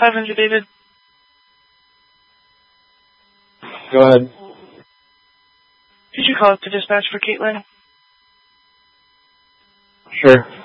500, David. Go ahead. Did you call up the dispatch for Caitlin? Sure.